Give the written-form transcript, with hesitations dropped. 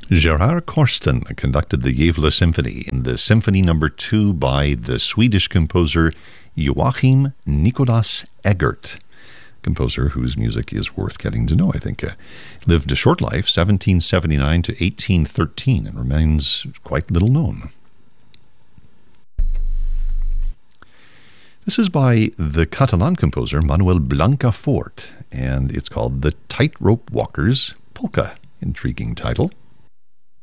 Gerard Corsten conducted the Gävle Symphony in the Symphony No. 2 by the Swedish composer Joachim Nicolas Eggert, composer whose music is worth getting to know, I think. Lived a short life, 1779 to 1813, and remains quite little known. This is by the Catalan composer Manuel Blancafort, and it's called The Tightrope Walker's Polka. Intriguing title.